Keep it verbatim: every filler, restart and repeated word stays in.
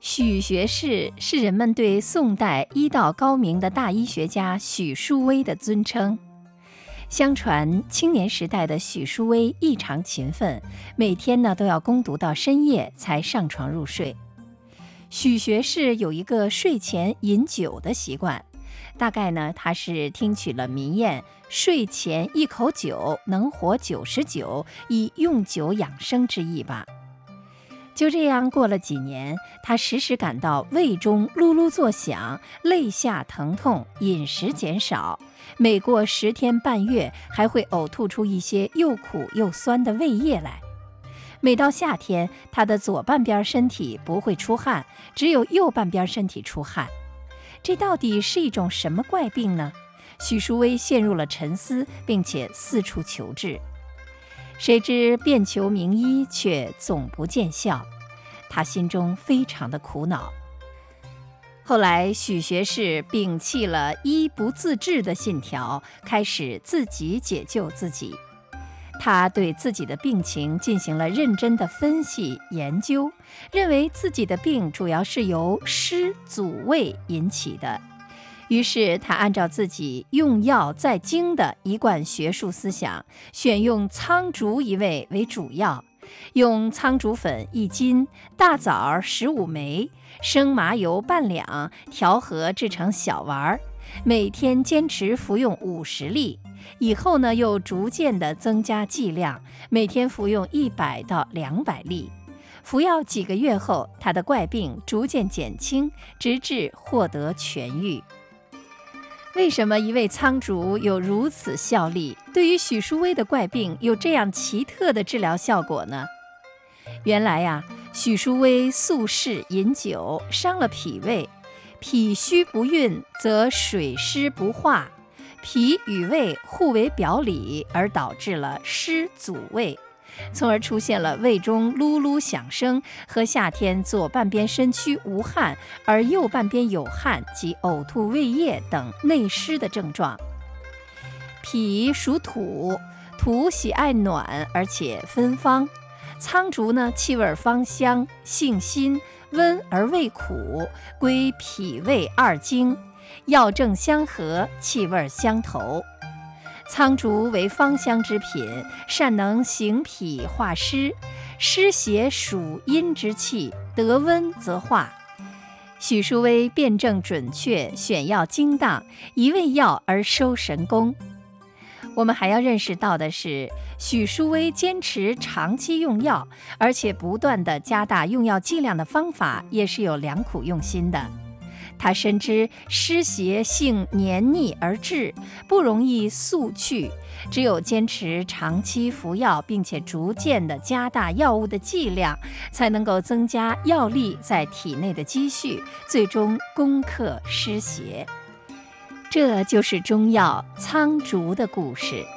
许学士是人们对宋代医道高明的大医学家许淑薇的尊称。相传青年时代的许淑薇异常勤奋，每天呢都要攻读到深夜才上床入睡。许学士有一个睡前饮酒的习惯，大概呢他是听取了民谚睡前一口酒能活九十九，以用酒养生之意吧。就这样过了几年，他时时感到胃中噜噜作响，肋下疼痛，饮食减少，每过十天半月还会呕吐出一些又苦又酸的胃液来。每到夏天，他的左半边身体不会出汗，只有右半边身体出汗。这到底是一种什么怪病呢？许淑薇陷入了沉思，并且四处求治。谁知遍求名医，却总不见效，他心中非常的苦恼。后来许学士摒弃了医不自治的信条，开始自己解救自己。他对自己的病情进行了认真的分析研究，认为自己的病主要是由湿阻胃引起的。于是他按照自己用药在经的一贯学术思想，选用苍竹一味为主要，用苍竹粉一斤，大枣十五枚，生麻油半两，调和制成小丸，每天坚持服用五十粒。以后呢，又逐渐地增加剂量，每天服用一百到两百粒。服药几个月后，他的怪病逐渐减轻，直至获得痊愈。为什么一味苍竹有如此效力，对于许淑薇的怪病有这样奇特的治疗效果呢？原来呀、啊，许淑薇素嗜饮酒，伤了脾胃，脾虚不运，则水湿不化，脾与胃互为表里，而导致了湿阻胃，从而出现了胃中噜噜响声和夏天左半边身躯无汗而右半边有汗及呕吐胃液等内湿的症状。脾属土，土喜爱暖而且芬芳，苍竹呢气味芳香，性辛，温而味苦，归脾胃二经，药证相合，气味相投。苍竹为芳香之品，善能行脾化湿，湿邪属阴之气，得温则化。许淑薇辨证准确，选药精当，一味药而收神功。我们还要认识到的是，许淑薇坚持长期用药，而且不断地加大用药剂量的方法，也是有良苦用心的。他深知湿邪性黏腻而滞，不容易速去，只有坚持长期服药，并且逐渐地加大药物的剂量，才能够增加药力在体内的积蓄，最终攻克湿邪。这就是中药苍竹的故事。